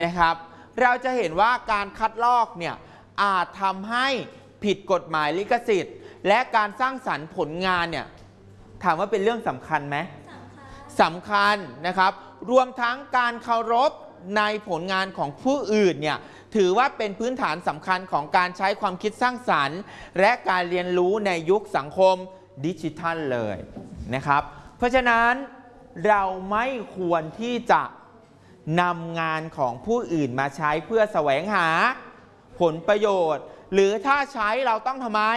นะครับเราจะเห็นว่าการคัดลอกเนี่ยอาจทำให้ผิดกฎหมายลิขสิทธิ์และการสร้างสรรค์ผลงานเนี่ยถามว่าเป็นเรื่องสำคัญไหมสำคัญนะครับรวมทั้งการเคารพในผลงานของผู้อื่นเนี่ยถือว่าเป็นพื้นฐานสำคัญของการใช้ความคิดสร้างสรรค์และการเรียนรู้ในยุคสังคมดิจิทัลเลยนะครับเพราะฉะนั้นเราไม่ควรที่จะนำงานของผู้อื่นมาใช้เพื่อแสวงหาผลประโยชน์หรือถ้าใช้เราต้องทำไม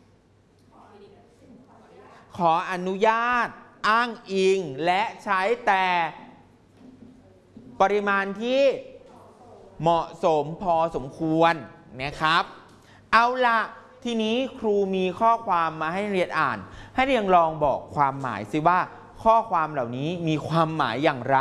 ขออนุญาตอ้างอิงและใช้แต่ปริมาณที่เหมาะสมพอสมควรนะครับเอาละทีนี้ครูมีข้อความมาให้เรียนอ่านให้เรียนลองบอกความหมายสิว่าข้อความเหล่านี้มีความหมายอย่างไร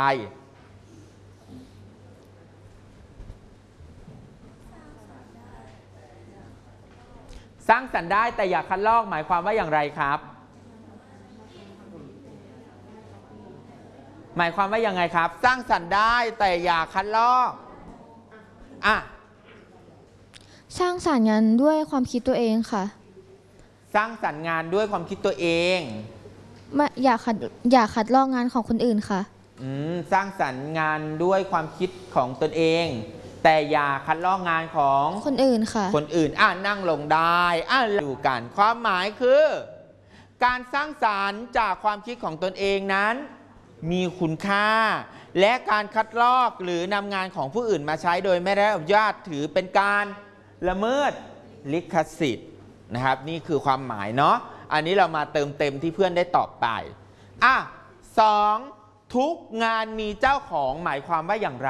สร้างสรรค์ได้แต่อย่าคัดลอกหมายความว่าอย่างไรครับหมายความว่ายังไงครับสร้างสรรค์ได้แต่อย่าคัดลอกสร้างสรรค์งานด้วยความคิดตัวเองค่ะสร้างสรรค์งานด้วยความคิดตัวเองอย่าคัดลอกงานของคนอื่นค่ะสร้างสรรค์งานด้วยความคิดของตนเองแต่อย่าคัดลอกงานของคนอื่นค่ะคนอื่นนั่งลงได้ดูกันความหมายคือการสร้างสรรค์จากความคิดของตนเองนั้นมีคุณค่าและการคัดลอกหรือนำงานของผู้อื่นมาใช้โดยไม่ได้อนุญาตถือเป็นการละเมิดลิขสิทธิ์นะครับนี่คือความหมายเนาะอันนี้เรามาเติมเต็มที่เพื่อนได้ตอบไป2ทุกงานมีเจ้าของหมายความว่าอย่างไร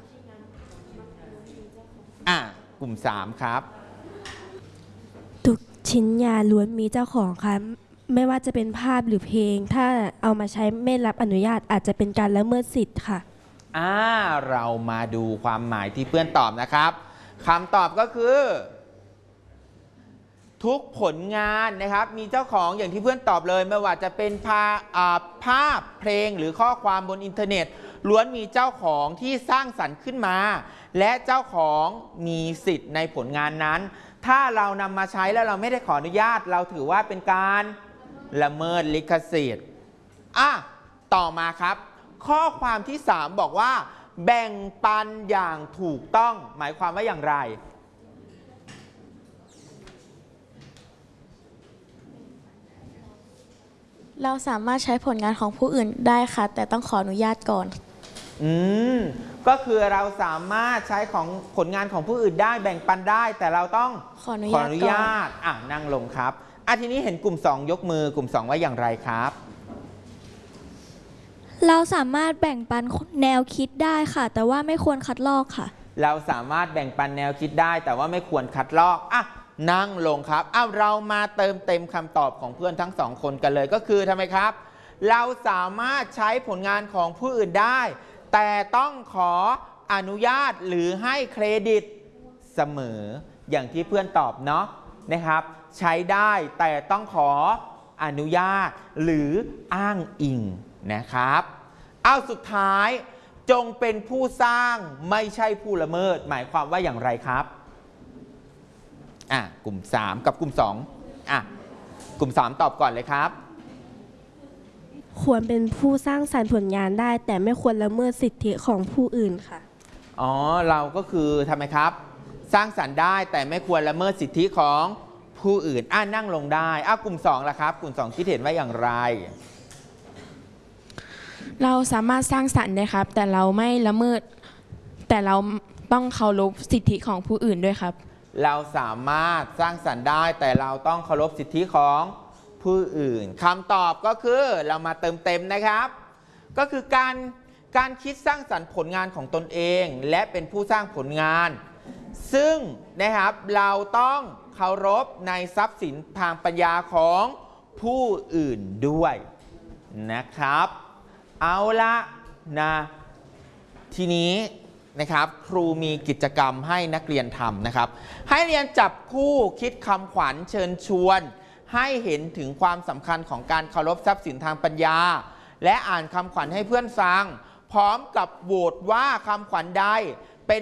กลุ่ม3ครับทุกชิ้นงานล้วนมีเจ้าของค่ะไม่ว่าจะเป็นภาพหรือเพลงถ้าเอามาใช้ไม่รับอนุญาตอาจจะเป็นการละเมิดสิทธิ์ค่ะเรามาดูความหมายที่เพื่อนตอบนะครับคำตอบก็คือทุกผลงานนะครับมีเจ้าของอย่างที่เพื่อนตอบเลยไม่ว่าจะเป็นภาพเพลงหรือข้อความบนอินเทอร์เน็ตล้วนมีเจ้าของที่สร้างสรรค์ขึ้นมาและเจ้าของมีสิทธิ์ในผลงานนั้นถ้าเรานำมาใช้แล้วเราไม่ได้ขออนุญาตเราถือว่าเป็นการละเมิดลิขสิทธิ์ต่อมาครับข้อความที่3บอกว่าแบ่งปันอย่างถูกต้องหมายความว่าอย่างไรเราสามารถใช้ผลงานของผู้อื่นได้ค่ะแต่ต้องขออนุญาตก่อนก็คือเราสามารถใช้ของผลงานของผู้อื่นได้แบ่งปันได้แต่เราต้องขออนุญาตนั่งลงครับทีนี้เห็นกลุ่ม2ยกมือกลุ่ม2ว่าอย่างไรครับเราสามารถแบ่งปันแนวคิดได้ค่ะแต่ว่าไม่ควรคัดลอกค่ะเราสามารถแบ่งปันแนวคิดได้แต่ว่าไม่ควรคัดลอกนั่งลงครับเรามาเติมเต็มคำตอบของเพื่อนทั้ง2คนกันเลยก็คือทำไมครับเราสามารถใช้ผลงานของผู้อื่นได้แต่ต้องขออนุญาตหรือให้เครดิตเสมออย่างที่เพื่อนตอบเนาะนะครับใช้ได้แต่ต้องขออนุญาตหรืออ้างอิงนะครับสุดท้ายจงเป็นผู้สร้างไม่ใช่ผู้ละเมิดหมายความว่าอย่างไรครับกลุ่ม3กับกลุ่ม2กลุ่ม3ตอบก่อนเลยครับควรเป็นผู้สร้างสรรค์ผลงานได้แต่ไม่ควรละเมิดสิทธิของผู้อื่นค่ะเราก็คือทำไมครับสร้างสรรค์ได้แต่ไม่ควรละเมิดสิทธิของผู้อื่นนั่งลงได้กลุ่ม2ล่ะครับกลุ่ม2คิดเห็นว่าอย่างไรเราสามารถสร้างสรรค์ได้ครับแต่เราไม่ละเมิดแต่เราต้องเคารพสิทธิของผู้อื่นด้วยครับเราสามารถสร้างสรรค์ได้แต่เราต้องเคารพสิทธิของผู้อื่นคำตอบก็คือเรามาเติมเต็มนะครับก็คือการคิดสร้างสรรค์ผลงานของตนเองและเป็นผู้สร้างผลงานซึ่งนะครับเราต้องเคารพในทรัพย์สินทางปัญญาของผู้อื่นด้วยนะครับเอาละทีนี้นะครับครูมีกิจกรรมให้นักเรียนทำนะครับให้เรียนจับคู่คิดคำขวัญเชิญชวนให้เห็นถึงความสำคัญของการเคารพทรัพย์สินทางปัญญาและอ่านคำขวัญให้เพื่อนฟังพร้อมกับโหวตว่าคำขวัญใด